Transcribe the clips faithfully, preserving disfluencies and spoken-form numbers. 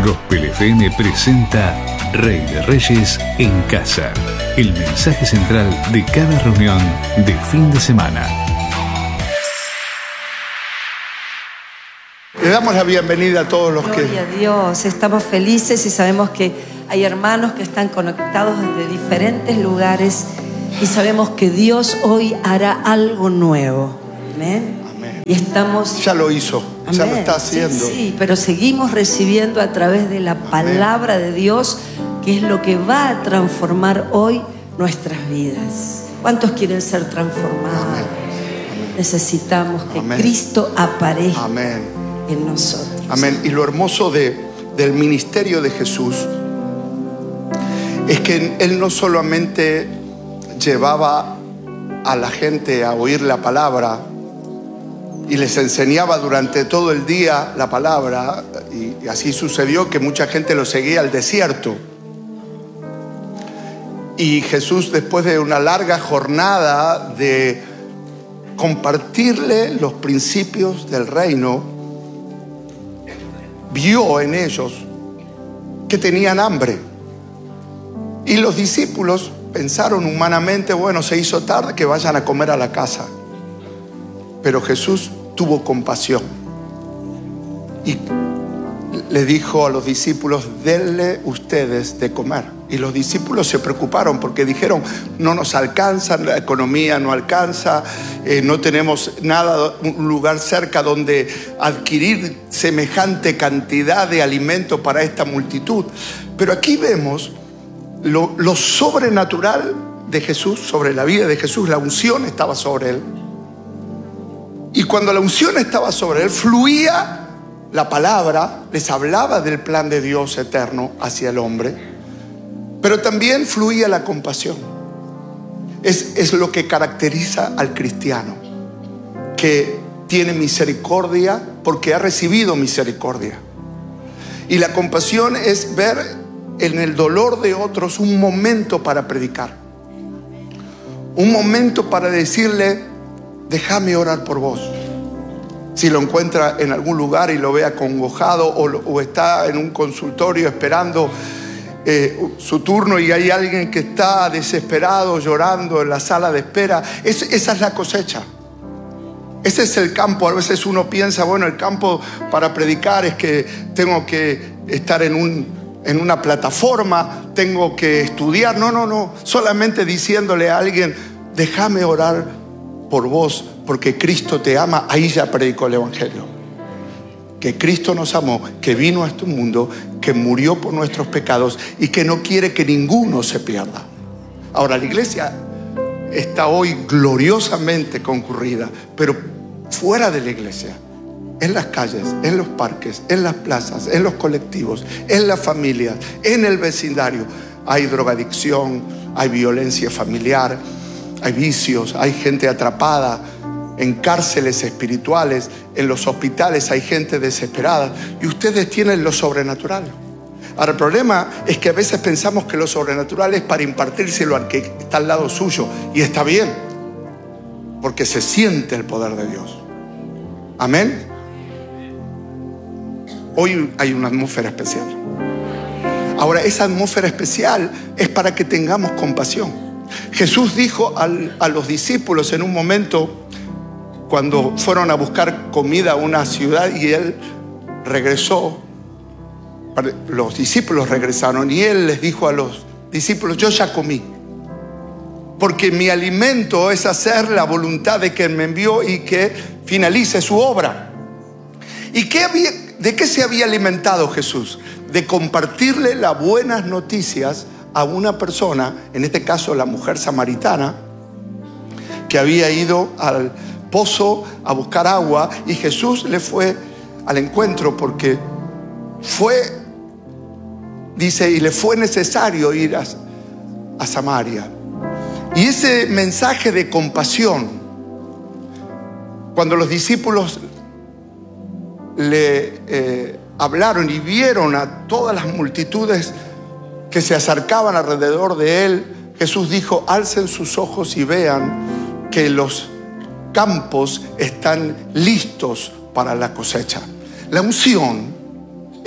Gospel F M presenta Rey de Reyes en Casa, el mensaje central de cada reunión de fin de semana. Le damos la bienvenida a todos los que... Gloria a Dios, estamos felices y sabemos que hay hermanos que están conectados desde diferentes lugares y sabemos que Dios hoy hará algo nuevo. Amén. Amén. Y estamos... Ya lo hizo, Amén. ya lo está haciendo. Sí, sí, pero seguimos recibiendo a través de la palabra Amén. De Dios, que es lo que va a transformar hoy nuestras vidas. ¿Cuántos quieren ser transformados? Amén. Necesitamos que Amén. Cristo aparezca Amén. en nosotros. Amén. Y lo hermoso de, del ministerio de Jesús es que Él no solamente llevaba a la gente a oír la palabra y les enseñaba durante todo el día la palabra, y, y así sucedió que mucha gente lo seguía al desierto. Y Jesús, después de una larga jornada de compartirle los principios del reino, vio en ellos que tenían hambre. Y los discípulos pensaron humanamente, bueno, se hizo tarde, que vayan a comer a la casa. Pero Jesús tuvo compasión y le dijo a los discípulos, denle ustedes de comer. Y los discípulos se preocuparon porque dijeron, no nos alcanza, la economía no alcanza, eh, no tenemos nada, un lugar cerca donde adquirir semejante cantidad de alimento para esta multitud. Pero aquí vemos lo, lo sobrenatural de Jesús, sobre la vida de Jesús. La unción estaba sobre él. Y cuando la unción estaba sobre él, fluía la palabra, les hablaba del plan de Dios eterno hacia el hombre, pero también fluía la compasión. Es, es lo que caracteriza al cristiano, que tiene misericordia porque ha recibido misericordia. Y la compasión es ver en el dolor de otros un momento para predicar, un momento para decirle, déjame orar por vos. Si lo encuentra en algún lugar y lo ve acongojado, o, o está en un consultorio esperando eh, su turno y hay alguien que está desesperado, llorando en la sala de espera, es, esa es la cosecha. Ese es el campo. A veces uno piensa, bueno, el campo para predicar es que tengo que estar en, un, en una plataforma, tengo que estudiar. No, no, no. Solamente diciéndole a alguien, déjame orar por vos, porque Cristo te ama. Ahí ya predicó el Evangelio. Que Cristo nos amó, que vino a este mundo, que murió por nuestros pecados y que no quiere que ninguno se pierda. Ahora, la iglesia está hoy gloriosamente concurrida, pero fuera de la iglesia, en las calles, en los parques, en las plazas, en los colectivos, en las familias, en el vecindario, hay drogadicción, hay violencia familiar, hay vicios, hay gente atrapada en cárceles espirituales, en los hospitales hay gente desesperada, y ustedes tienen lo sobrenatural. Ahora, el problema es que a veces pensamos que lo sobrenatural es para impartírselo al que está al lado suyo, y está bien, porque se siente el poder de Dios. Amén. Hoy hay una atmósfera especial. Ahora, esa atmósfera especial es para que tengamos compasión. Jesús dijo al, a los discípulos en un momento, cuando fueron a buscar comida a una ciudad y Él regresó, los discípulos regresaron y Él les dijo a los discípulos, yo ya comí, porque mi alimento es hacer la voluntad de quien me envió y que finalice su obra. ¿Y qué había, de qué se había alimentado Jesús? De compartirle las buenas noticias a una persona, en este caso la mujer samaritana, que había ido al pozo a buscar agua, y Jesús le fue al encuentro porque fue, dice, y le fue necesario ir a, a Samaria. Y ese mensaje de compasión, cuando los discípulos le eh, hablaron y vieron a todas las multitudes que se acercaban alrededor de él, Jesús dijo, alcen sus ojos y vean que los campos están listos para la cosecha. La unción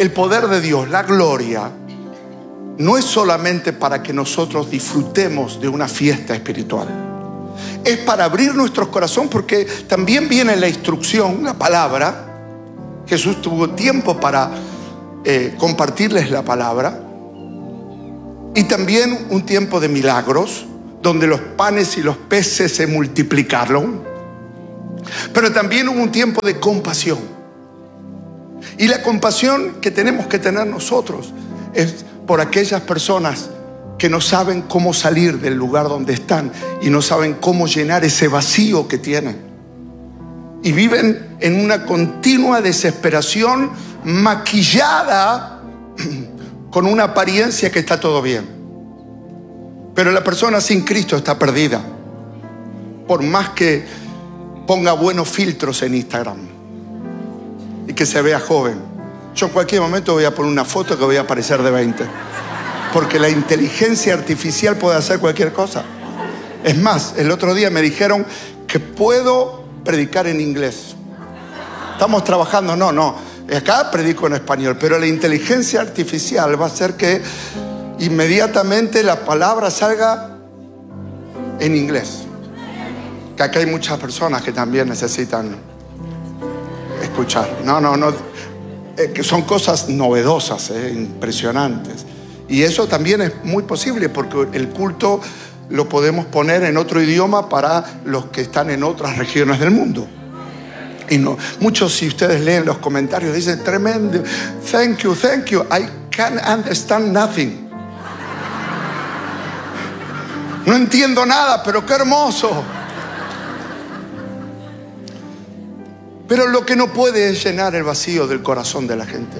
el poder de Dios, la gloria, no es solamente para que nosotros disfrutemos de una fiesta espiritual. Es para abrir nuestro corazón, porque también viene la instrucción, la palabra. Jesús tuvo tiempo para eh, compartirles la palabra. Y también un tiempo de milagros, donde los panes y los peces se multiplicaron. Pero también hubo un tiempo de compasión. Y la compasión que tenemos que tener nosotros es por aquellas personas que no saben cómo salir del lugar donde están y no saben cómo llenar ese vacío que tienen. Y viven en una continua desesperación maquillada con una apariencia que está todo bien. Pero la persona sin Cristo está perdida, por más que ponga buenos filtros en Instagram y que se vea joven. Yo en cualquier momento voy a poner una foto que voy a parecer de veinte, porque la inteligencia artificial puede hacer cualquier cosa. Es más, el otro día me dijeron que puedo predicar en inglés. Estamos trabajando, no, no, acá predico en español, pero la inteligencia artificial va a hacer que inmediatamente la palabra salga en inglés. Que acá hay muchas personas que también necesitan escuchar. No, no, no, eh, que son cosas novedosas, eh, impresionantes. Y eso también es muy posible, porque el culto lo podemos poner en otro idioma para los que están en otras regiones del mundo. Y no, muchos, si ustedes leen los comentarios, dicen tremendo, thank you, thank you, I can't understand nothing. No entiendo nada, pero qué hermoso. Pero lo que no puede es llenar el vacío del corazón de la gente.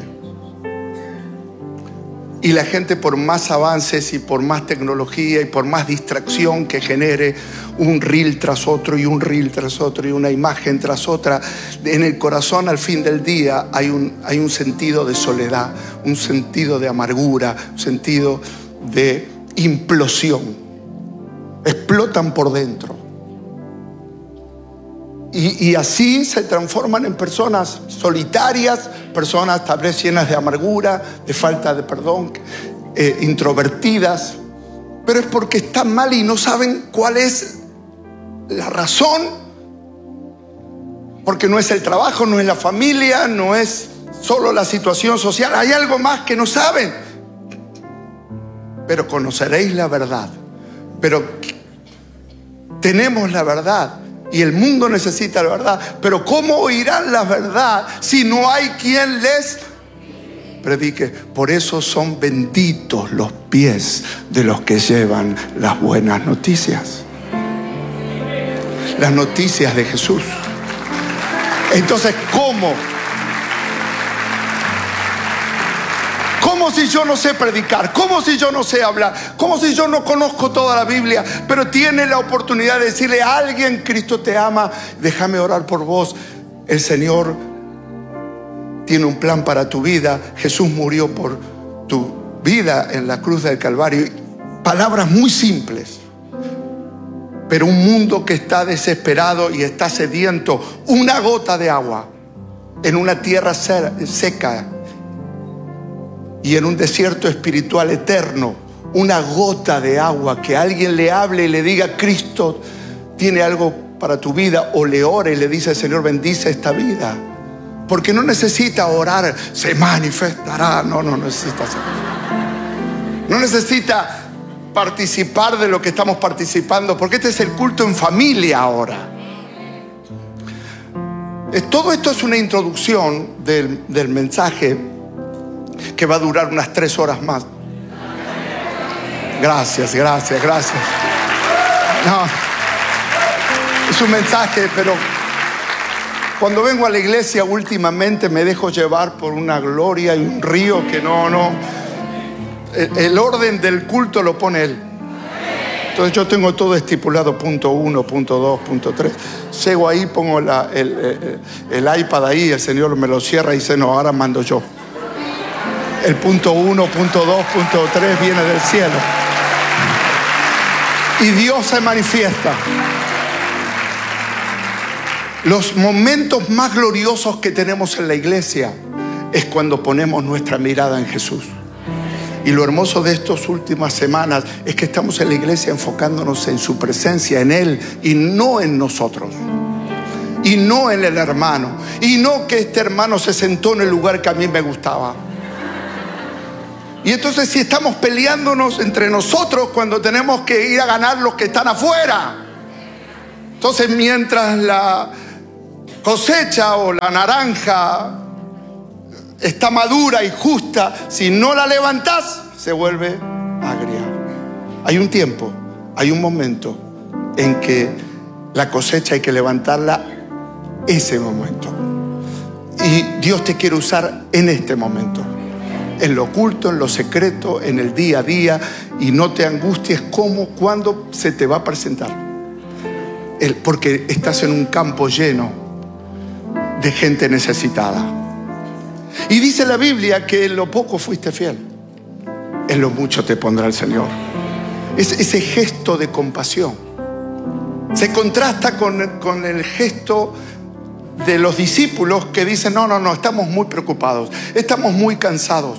Y la gente, por más avances y por más tecnología y por más distracción que genere, un reel tras otro y un reel tras otro y una imagen tras otra, en el corazón al fin del día hay un, hay un sentido de soledad, un sentido de amargura, un sentido de implosión. Explotan por dentro. Y, y así se transforman en personas solitarias, personas tal vez llenas de amargura, de falta de perdón, eh, introvertidas. Pero es porque están mal y no saben cuál es la razón. Porque no es el trabajo, no es la familia, no es solo la situación social. Hay algo más que no saben. Pero conoceréis la verdad. Pero tenemos la verdad. Y el mundo necesita la verdad. Pero ¿cómo oirán la verdad si no hay quien les predique? Por eso son benditos los pies de los que llevan las buenas noticias. Las noticias de Jesús. Entonces, ¿cómo? ¿Cómo si yo no sé predicar? ¿Cómo si yo no sé hablar? ¿Cómo si yo no conozco toda la Biblia? Pero tiene la oportunidad de decirle a alguien: Cristo te ama, déjame orar por vos. El Señor tiene un plan para tu vida. Jesús murió por tu vida en la cruz del Calvario. Palabras muy simples. Pero un mundo que está desesperado y está sediento. Una gota de agua en una tierra seca y en un desierto espiritual eterno, una gota de agua, que alguien le hable y le diga: Cristo tiene algo para tu vida, o le ore y le dice: Señor, bendice esta vida. Porque no necesita orar, se manifestará. No, no necesita hacer. No necesita participar de lo que estamos participando, porque este es el culto en familia ahora. Todo esto es una introducción del, del mensaje, que va a durar unas tres horas más. Gracias, gracias, gracias. No, es un mensaje, pero cuando vengo a la iglesia últimamente me dejo llevar por una gloria y un río que no, no. El, el orden del culto lo pone Él. Entonces yo tengo todo estipulado, punto uno, punto dos, punto tres. Llego ahí, pongo la, el, el, el iPad ahí, el Señor me lo cierra y dice: no, ahora mando yo. El punto uno, punto dos, punto tres viene del cielo. Y Dios se manifiesta. Los momentos más gloriosos que tenemos en la iglesia es cuando ponemos nuestra mirada en Jesús. Y lo hermoso de estas últimas semanas es que estamos en la iglesia enfocándonos en su presencia, en Él, y no en nosotros, y no en el hermano, y no que este hermano se sentó en el lugar que a mí me gustaba. Y entonces si estamos peleándonos entre nosotros cuando tenemos que ir a ganar los que están afuera. Entonces mientras la cosecha o la naranja está madura y justa, si no la levantas, se vuelve agria. Hay un tiempo, hay un momento en que la cosecha hay que levantarla, ese momento. Y Dios te quiere usar en este momento, en lo oculto, en lo secreto, en el día a día. Y no te angusties cómo, cuándo se te va a presentar. El, porque estás en un campo lleno de gente necesitada. Y dice la Biblia que en lo poco fuiste fiel, en lo mucho te pondrá el Señor. Es ese gesto de compasión se contrasta con, con el gesto de los discípulos que dicen: no, no, no, estamos muy preocupados, estamos muy cansados.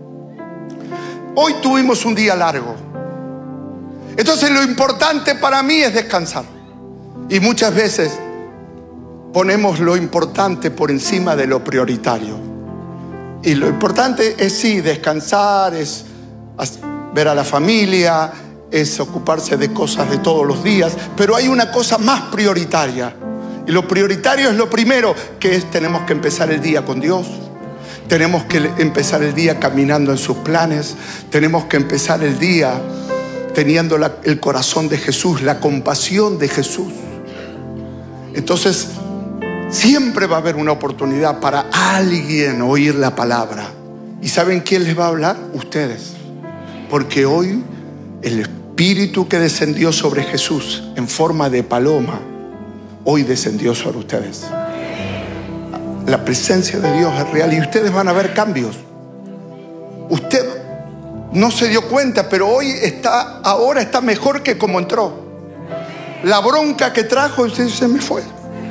Hoy tuvimos un día largo, entonces lo importante para mí es descansar. Y muchas veces ponemos lo importante por encima de lo prioritario. Y lo importante es sí, descansar, es ver a la familia, es ocuparse de cosas de todos los días. Pero hay una cosa más prioritaria. Y lo prioritario es lo primero, que es: tenemos que empezar el día con Dios. Tenemos que empezar el día caminando en sus planes. Tenemos que empezar el día teniendo la, el corazón de Jesús, la compasión de Jesús. Entonces, siempre va a haber una oportunidad para alguien oír la palabra. ¿Y saben quién les va a hablar? Ustedes. Porque hoy el Espíritu que descendió sobre Jesús en forma de paloma, hoy descendió sobre ustedes. La presencia de Dios es real y ustedes van a ver cambios. Usted no se dio cuenta, pero hoy está, ahora está mejor que como entró. La bronca que trajo se me fue.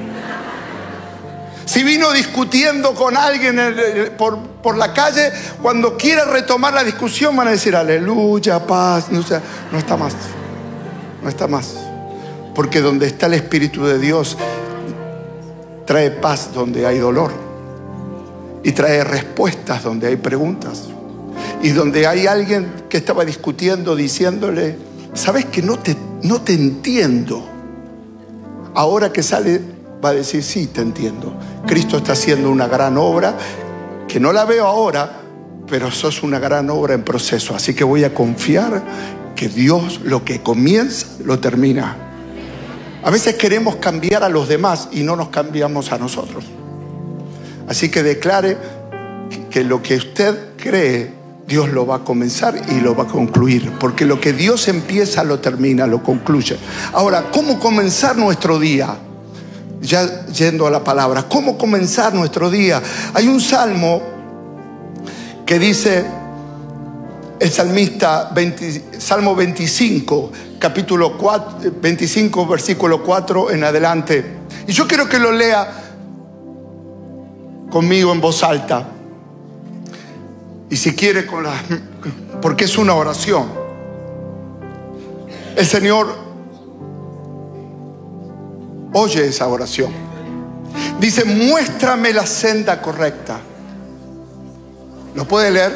Si vino discutiendo con alguien por, por la calle, cuando quiera retomar la discusión van a decir: aleluya, paz. No, o sea, no está más. No está más. Porque donde está el Espíritu de Dios, trae paz donde hay dolor. Y trae respuestas donde hay preguntas. Y donde hay alguien que estaba discutiendo, diciéndole: ¿sabes que no te, no te entiendo? Ahora que sale, va a decir: sí, te entiendo. Cristo está haciendo una gran obra que no la veo ahora, pero sos una gran obra en proceso. Así que voy a confiar que Dios lo que comienza, lo termina. A veces queremos cambiar a los demás y no nos cambiamos a nosotros. Así que declare que lo que usted cree, Dios lo va a comenzar y lo va a concluir. Porque lo que Dios empieza, lo termina, lo concluye. Ahora, ¿cómo comenzar nuestro día? Ya yendo a la palabra, ¿cómo comenzar nuestro día? Hay un salmo que dice el salmista, veinte, Salmo veinticinco, capítulo cuatro, veinticinco, versículo cuatro en adelante. Y yo quiero que lo lea conmigo en voz alta. Y si quiere con la, porque es una oración. El Señor oye esa oración. Dice: muéstrame la senda correcta. ¿Lo puede leer?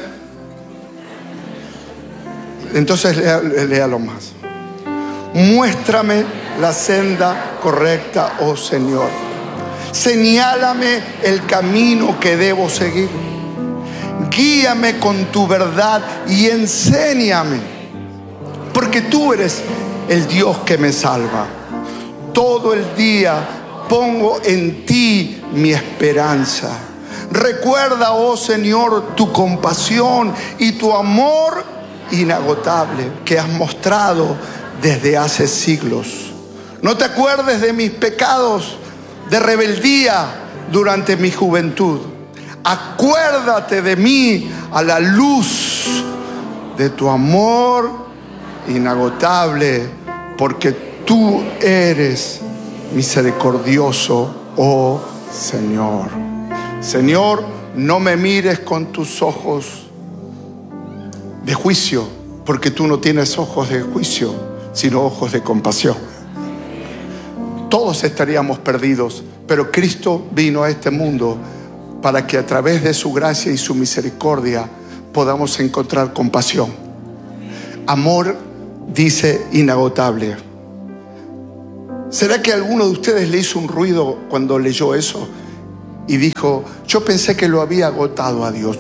Entonces lea, léalo más. Muéstrame la senda correcta, oh Señor. Señálame el camino que debo seguir. Guíame con tu verdad y enséñame, porque tú eres el Dios que me salva. Todo el día pongo en ti mi esperanza. Recuerda, oh Señor, tu compasión y tu amor inagotable que has mostrado desde hace siglos. No te acuerdes de mis pecados de rebeldía durante mi juventud. Acuérdate de mí a la luz de tu amor inagotable, porque tú eres misericordioso, oh Señor. Señor, no me mires con tus ojos de juicio, porque tú no tienes ojos de juicio, sino ojos de compasión. Todos estaríamos perdidos, pero Cristo vino a este mundo para que a través de su gracia y su misericordia podamos encontrar compasión. Amor, dice, inagotable. ¿Será que alguno de ustedes le hizo un ruido cuando leyó eso y dijo, yo pensé que lo había agotado a Dios?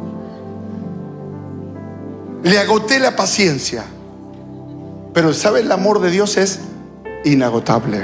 Le agoté la paciencia. Pero ¿sabe? El amor de Dios es inagotable.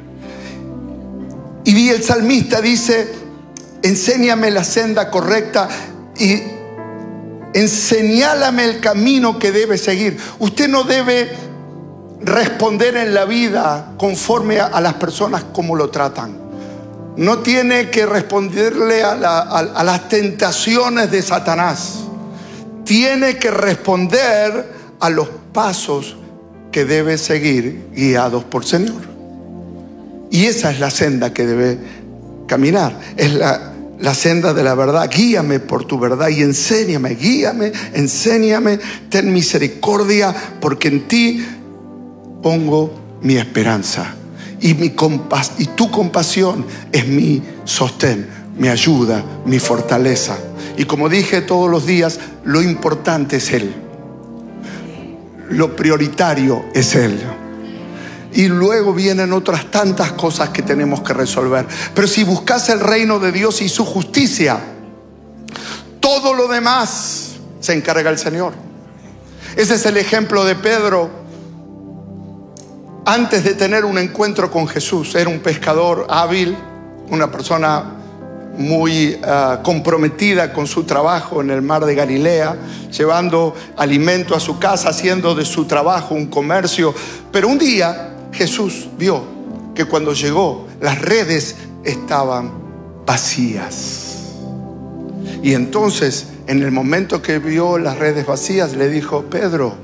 Y el salmista dice, enséñame la senda correcta y enseñálame el camino que debe seguir. Usted no debe responder en la vida conforme a, a las personas como lo tratan. No tiene que responderle a, la, a, a las tentaciones de Satanás. Tiene que responder a los pasos que debe seguir guiados por Señor. Y esa es la senda que debe caminar. Es la, la senda de la verdad. Guíame por tu verdad y enséñame, guíame, enséñame, ten misericordia, porque en ti pongo mi esperanza. Y, mi compas y tu compasión es mi sostén, mi ayuda, mi fortaleza. Y como dije todos los días, lo importante es Él. Lo prioritario es Él. Y luego vienen otras tantas cosas que tenemos que resolver. Pero si buscas el reino de Dios y su justicia, todo lo demás se encarga el Señor. Ese es el ejemplo de Pedro. Antes de tener un encuentro con Jesús, era un pescador hábil, una persona muy uh, comprometida con su trabajo en el mar de Galilea, llevando alimento a su casa, haciendo de su trabajo un comercio. Pero un día Jesús vio que cuando llegó las redes estaban vacías. Y entonces, en el momento que vio las redes vacías, le dijo, Pedro,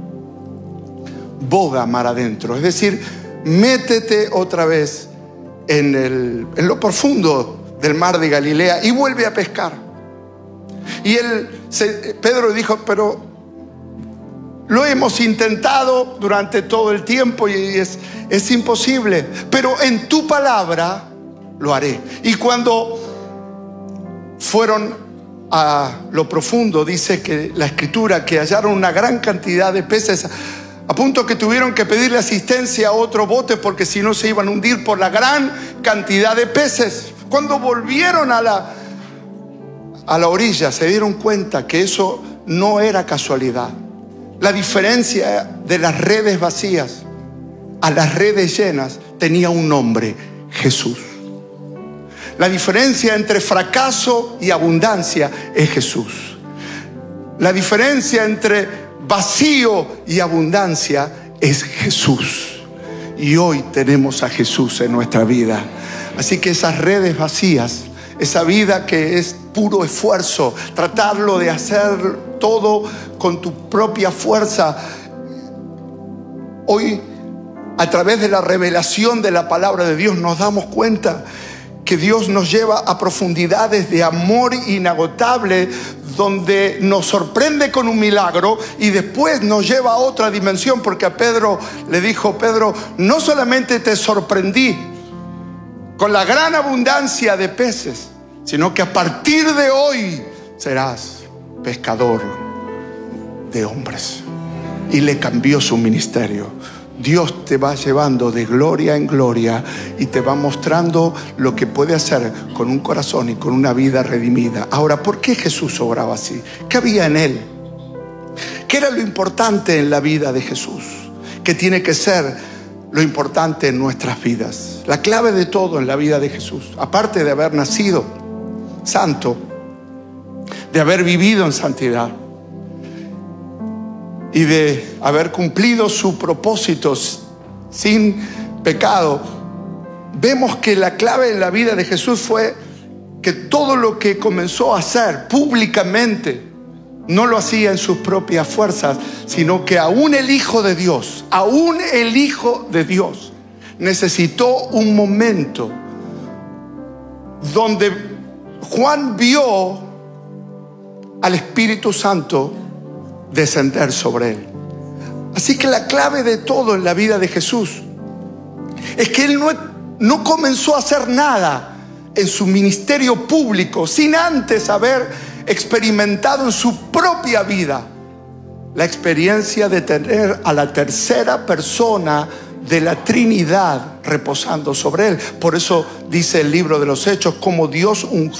boga mar adentro. Es decir, métete otra vez en, el, en lo profundo del mar de Galilea y vuelve a pescar. Y él, se, Pedro dijo, pero lo hemos intentado durante todo el tiempo y es, es imposible, pero en tu palabra lo haré. Y cuando fueron a lo profundo, dice que la escritura que hallaron una gran cantidad de peces, a punto que tuvieron que pedirle asistencia a otro bote porque si no se iban a hundir por la gran cantidad de peces. Cuando volvieron a la, a la orilla, se dieron cuenta que eso no era casualidad. La diferencia de las redes vacías a las redes llenas tenía un nombre: Jesús. La diferencia entre fracaso y abundancia es Jesús. La diferencia entre vacío y abundancia es Jesús. Y hoy tenemos a Jesús en nuestra vida. Así que esas redes vacías, esa vida que es puro esfuerzo, tratarlo de hacer todo con tu propia fuerza, hoy a través de la revelación de la palabra de Dios nos damos cuenta que Dios nos lleva a profundidades de amor inagotable, donde nos sorprende con un milagro y después nos lleva a otra dimensión, porque a Pedro le dijo, Pedro, no solamente te sorprendí con la gran abundancia de peces, sino que a partir de hoy serás pescador de hombres. Y le cambió su ministerio. Dios te va llevando de gloria en gloria y te va mostrando lo que puede hacer con un corazón y con una vida redimida. Ahora, ¿por qué Jesús obraba así? ¿Qué había en él? ¿Qué era lo importante en la vida de Jesús? ¿Qué tiene que ser lo importante en nuestras vidas? La clave de todo en la vida de Jesús, aparte de haber nacido santo, de haber vivido en santidad y de haber cumplido sus propósitos sin pecado, vemos que la clave en la vida de Jesús fue que todo lo que comenzó a hacer públicamente no lo hacía en sus propias fuerzas, sino que aún el Hijo de Dios, aún el Hijo de Dios necesitó un momento donde Juan vio al Espíritu Santo descender sobre él. Así que la clave de todo en la vida de Jesús es que él no, no comenzó a hacer nada en su ministerio público sin antes haber experimentado en su propia vida la experiencia de tener a la tercera persona de la Trinidad reposando sobre él. Por eso dice el libro de los Hechos, como Dios ungió